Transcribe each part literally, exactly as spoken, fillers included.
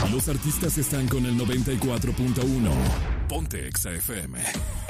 Los artistas están con el noventa y cuatro punto uno. Ponte Exa F M.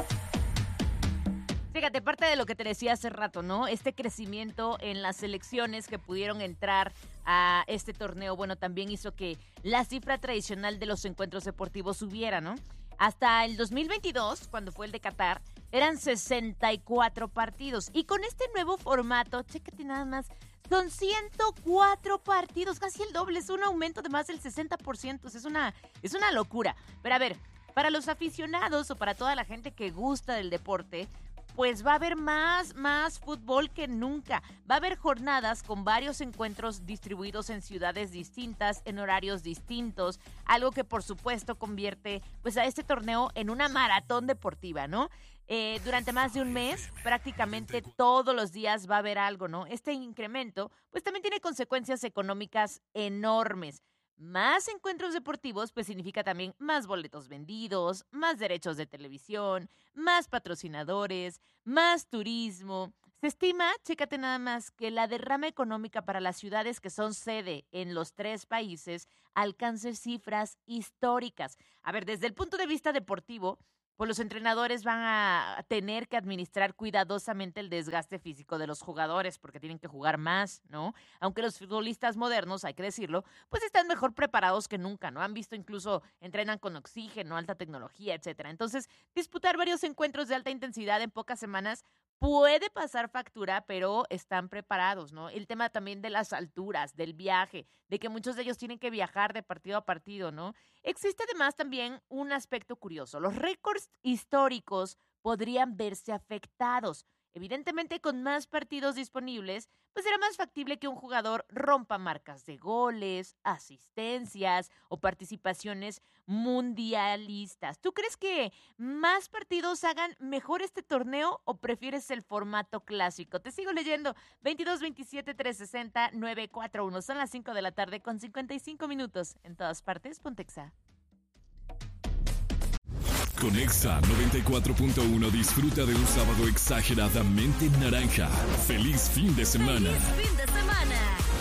Fíjate, parte de lo que te decía hace rato, ¿no? Este crecimiento en las selecciones que pudieron entrar a este torneo, bueno, también hizo que la cifra tradicional de los encuentros deportivos subiera, ¿no? Hasta el dos mil veintidós, cuando fue el de Qatar, eran sesenta y cuatro partidos. Y con este nuevo formato, chécate nada más, son ciento cuatro partidos, casi el doble, es un aumento de más del sesenta por ciento, es una, es una locura. Pero a ver, para los aficionados o para toda la gente que gusta del deporte, pues va a haber más, más fútbol que nunca. Va a haber jornadas con varios encuentros distribuidos en ciudades distintas, en horarios distintos, algo que por supuesto convierte pues a este torneo en una maratón deportiva, ¿no? Eh, durante más de un mes, prácticamente todos los días va a haber algo, ¿no? Este incremento pues también tiene consecuencias económicas enormes. Más encuentros deportivos, pues significa también más boletos vendidos, más derechos de televisión, más patrocinadores, más turismo. Se estima, chécate nada más, que la derrama económica para las ciudades que son sede en los tres países alcance cifras históricas. A ver, desde el punto de vista deportivo, pues los entrenadores van a tener que administrar cuidadosamente el desgaste físico de los jugadores porque tienen que jugar más, ¿no? Aunque los futbolistas modernos, hay que decirlo, pues están mejor preparados que nunca, ¿no? Han visto incluso, entrenan con oxígeno, alta tecnología, etcétera. Entonces, disputar varios encuentros de alta intensidad en pocas semanas puede pasar factura, pero están preparados, ¿no? El tema también de las alturas, del viaje, de que muchos de ellos tienen que viajar de partido a partido, ¿no? Existe además también un aspecto curioso. Los récords históricos podrían verse afectados. Evidentemente, con más partidos disponibles, pues será más factible que un jugador rompa marcas de goles, asistencias o participaciones mundialistas. ¿Tú crees que más partidos hagan mejor este torneo o prefieres el formato clásico? Te sigo leyendo. veintidós veintisiete trescientos sesenta novecientos cuarenta y uno. Son las cinco de la tarde con cincuenta y cinco minutos. En todas partes, Ponte Exa. Con Exa noventa y cuatro punto uno disfruta de un sábado exageradamente naranja. ¡Feliz fin de semana! ¡Feliz fin de semana!